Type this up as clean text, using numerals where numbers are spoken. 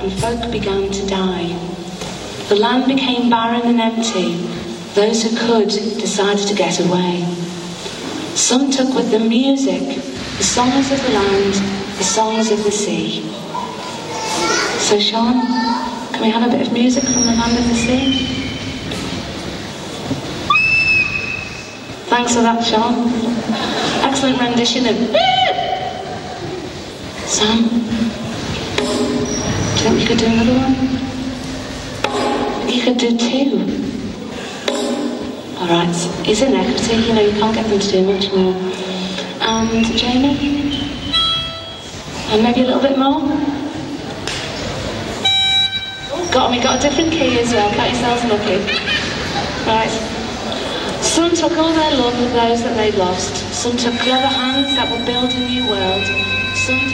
and folk began to die. The land became barren and empty. Those who could decided to get away. Some took with them music, the songs of the land, the songs of the sea. So Sean, can we have a bit of music from the land of the sea? Thanks for that, Sean. Excellent rendition of... Sam, do you think you could do another one? You could do two. Alright, he's in equity, you know, you can't get them to do much more. And Jamie? And maybe a little bit more? We got a different key as well, count yourselves lucky. Right. Some took all their love of those that they'd lost. Some took clever hands that would build a new world. Some